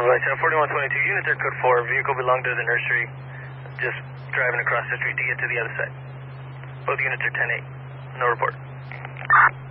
Right, 4122 units are code 4. Vehicle belonged to the nursery. Just driving across the street to get to the other side. Both units are 10-8. No report.